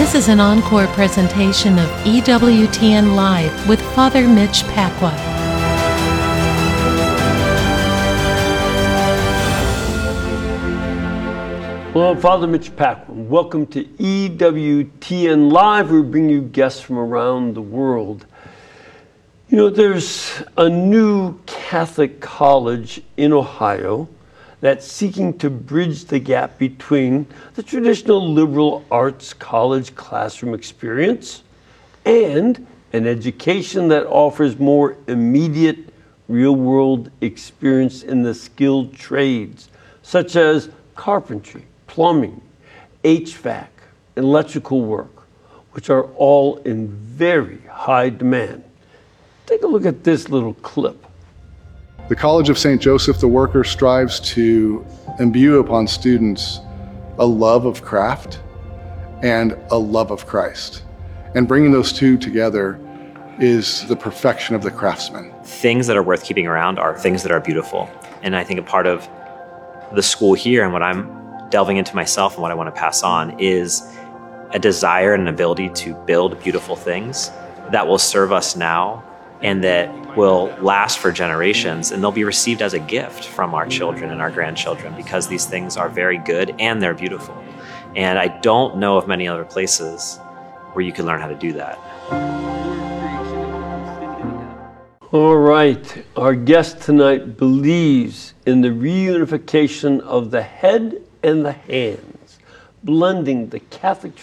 This is an encore presentation of EWTN Live with Father Mitch Pacwa. Hello, I'm Father Mitch Pacwa. Welcome to EWTN Live. We bring you guests from around the world. You know, there's a new Catholic college in Ohio that's seeking to bridge the gap between the traditional liberal arts college classroom experience and an education that offers more immediate real-world experience in the skilled trades, such as carpentry, plumbing, HVAC, electrical work, which are all in very high demand. Take a look at this little clip. The College of St. Joseph the Worker strives to imbue upon students a love of craft and a love of Christ. And bringing those two together is the perfection of the craftsman. Things that are worth keeping around are things that are beautiful. And I think a part of the school here and what I'm delving into myself and what I want to pass on is a desire and an ability to build beautiful things that will serve us now and that will last for generations, and they'll be received as a gift from our children and our grandchildren because these things are very good and they're beautiful. And I don't know of many other places where you can learn how to do that. All right, our guest tonight believes in the reunification of the head and the hands, blending the Catholic